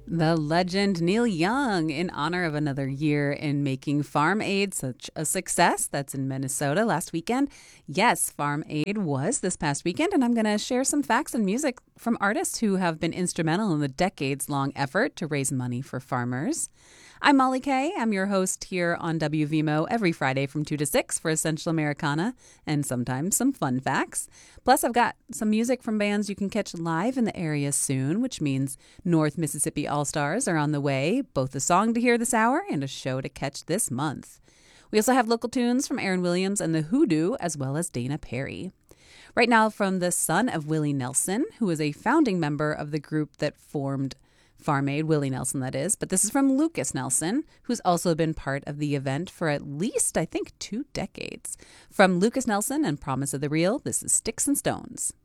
The legend Neil Young, in honor of another year in making Farm Aid such a success. That's in Minnesota last weekend. Yes, Farm Aid was this past weekend, and I'm going to share some facts and music from artists who have been instrumental in the decades long effort to raise money for farmers. I'm Molly Kay. I'm your host here on WVMO every Friday from 2 to 6 for Essential Americana and sometimes some fun facts. Plus, I've got some music from bands you can catch live in the area soon, which means North Mississippi All-Stars are on the way, both a song to hear this hour and a show to catch this month. We also have local tunes from Aaron Williams and the Hoodoo, as well as Dana Perry. Right now, from the son of Willie Nelson, who is a founding member of the group that formed Farm Aid, Willie Nelson, that is. But this is from Lucas Nelson, who's also been part of the event for at least, I think, 2 decades. From Lucas Nelson and Promise of the Real, this is Sticks and Stones.